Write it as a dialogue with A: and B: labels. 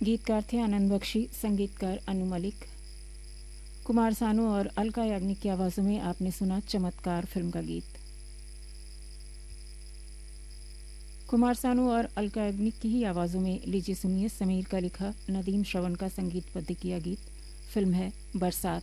A: गीतकार थे आनंद बख्शी, संगीतकार अनु मलिक। कुमार सानू और अलका याग्निक की आवाज़ों में आपने सुना चमत्कार फिल्म का गीत। कुमार सानू और अलका याग्निक की ही आवाज़ों में लीजिए सुनिए समीर का लिखा, नदीम श्रवण का संगीतबद्ध किया गीत। फिल्म है बरसात।